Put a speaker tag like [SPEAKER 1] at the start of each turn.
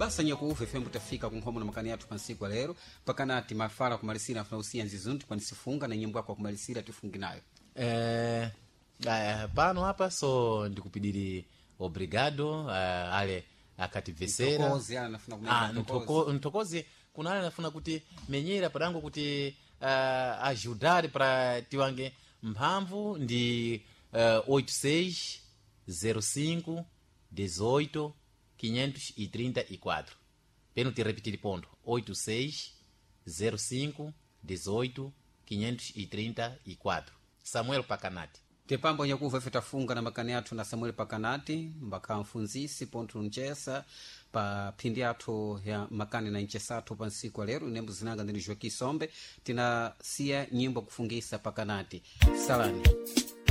[SPEAKER 1] basa nyakuuve fembo tafika kunkhomo na makani yathu pansiku lero pakanati mafala kumalisira afuna usiya nzizunti kwanisifunga na nyimbo yako kumalisira tifungi nayo.
[SPEAKER 2] Pano hapa so ndikupidiri obrigado ale akativesera
[SPEAKER 1] ntokozi ala nafuna kumenya
[SPEAKER 2] ntokozi kuna ale nafuna kuti menyera padango kuti ajudar para tiwange mphamvu ndi 86 05 18 534 peno te repetir ponto 86 05 18 534 Samuel Pakanati.
[SPEAKER 1] tepambo nyakuva ife tafunga na makani athu na Samuel Pakanati mbaka mfunzisi ponto nchesa pa phindi athu ya makani na nchesathu pa nsiku lero inembo zinanga ndini Joaquim Sombe tinasiya nyimbo kufungisa Pakanati salani.